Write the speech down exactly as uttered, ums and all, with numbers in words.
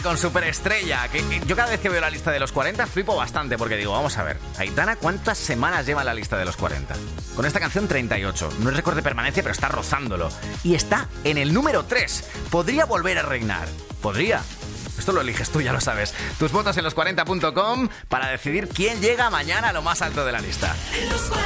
con Superestrella. Que yo cada vez que veo la lista de los cuarenta flipo bastante porque digo, vamos a ver, Aitana, ¿cuántas semanas lleva en la lista de los cuarenta? Con esta canción treinta y ocho. No es récord de permanencia, pero está rozándolo. Y está en el número tres. Podría volver a reinar. Podría. Esto lo eliges tú, ya lo sabes. Tus votos en los cuarenta punto com para decidir quién llega mañana a lo más alto de la lista.